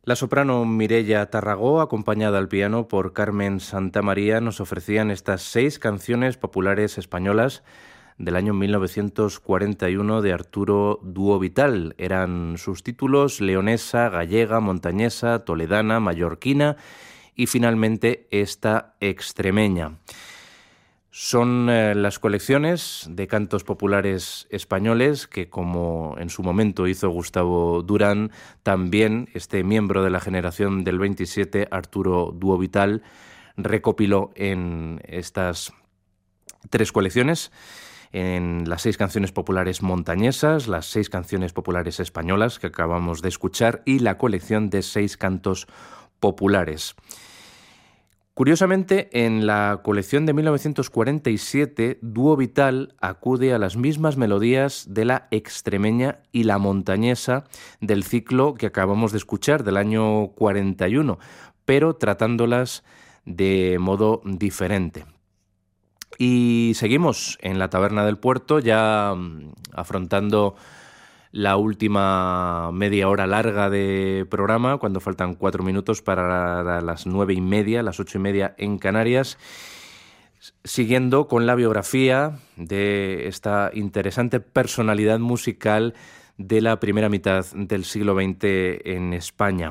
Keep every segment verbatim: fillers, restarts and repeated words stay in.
La soprano Mireia Tarragó, acompañada al piano por Carmen Santamaría, nos ofrecían estas seis canciones populares españolas del año mil novecientos cuarenta y uno de Arturo Duovital. Eran sus títulos: leonesa, gallega, montañesa, toledana, mallorquina y finalmente esta extremeña. Son eh, las colecciones de cantos populares españoles que, como en su momento hizo Gustavo Durán, también este miembro de la generación del veintisiete, Arturo Duovital, recopiló en estas tres colecciones, en las seis canciones populares montañesas, las seis canciones populares españolas que acabamos de escuchar y la colección de seis cantos populares. Curiosamente, en la colección de mil novecientos cuarenta y siete, Duovital acude a las mismas melodías de la extremeña y la montañesa del ciclo que acabamos de escuchar, del año cuarenta y uno, pero tratándolas de modo diferente. Y seguimos en la Taberna del Puerto, ya afrontando la última media hora larga de programa, cuando faltan cuatro minutos para las nueve y media, las ocho y media en Canarias, siguiendo con la biografía de esta interesante personalidad musical de la primera mitad del siglo veinte en España.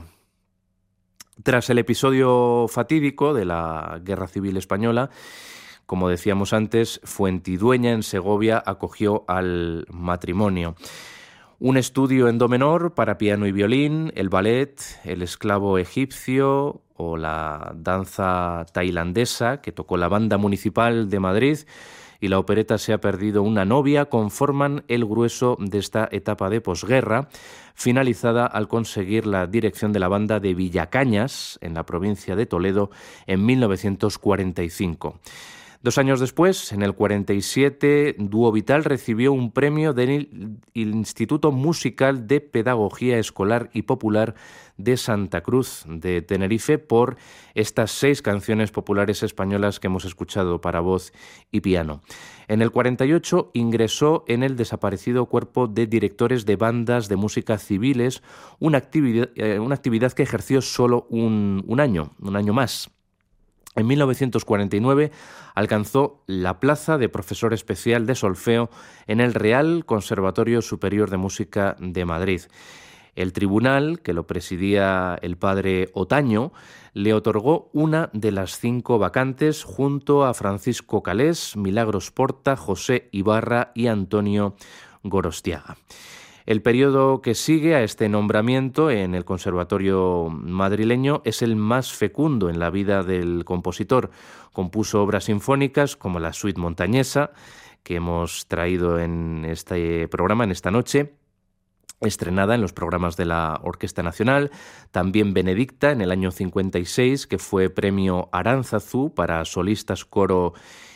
Tras el episodio fatídico de la Guerra Civil Española, como decíamos antes, Fuentidueña en Segovia acogió al matrimonio. Un estudio en do menor para piano y violín, el ballet, el esclavo egipcio o la danza tailandesa que tocó la Banda Municipal de Madrid y la opereta Se ha perdido una novia conforman el grueso de esta etapa de posguerra, finalizada al conseguir la dirección de la banda de Villacañas, en la provincia de Toledo, en mil novecientos cuarenta y cinco. Dos años después, en el cuarenta y siete, Duovital recibió un premio del Instituto Musical de Pedagogía Escolar y Popular de Santa Cruz de Tenerife por estas seis canciones populares españolas que hemos escuchado para voz y piano. En el cuarenta y ocho ingresó en el desaparecido Cuerpo de Directores de Bandas de Música Civiles, una actividad, eh, una actividad que ejerció solo un, un año, un año más. En mil novecientos cuarenta y nueve alcanzó la plaza de profesor especial de solfeo en el Real Conservatorio Superior de Música de Madrid. El tribunal, que lo presidía el padre Otaño, le otorgó una de las cinco vacantes junto a Francisco Calés, Milagros Porta, José Ibarra y Antonio Gorostiaga. El periodo que sigue a este nombramiento en el Conservatorio madrileño es el más fecundo en la vida del compositor. Compuso obras sinfónicas como la Suite montañesa, que hemos traído en este programa, en esta noche, estrenada en los programas de la Orquesta Nacional, también Benedicta en el año cincuenta y seis, que fue premio Aránzazu para solistas, coro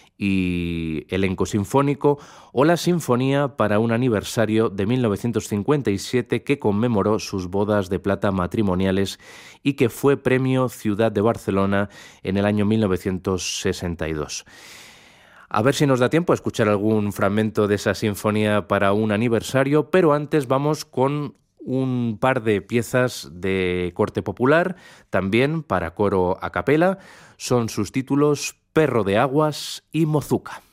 y elenco sinfónico, o la Sinfonía para un aniversario de mil novecientos cincuenta y siete que conmemoró sus bodas de plata matrimoniales y que fue premio Ciudad de Barcelona en el año mil novecientos sesenta y dos. A ver si nos da tiempo a escuchar algún fragmento de esa Sinfonía para un aniversario, pero antes vamos con un par de piezas de corte popular, también para coro a capela. Son sus títulos Perro de Aguas y Mozuca.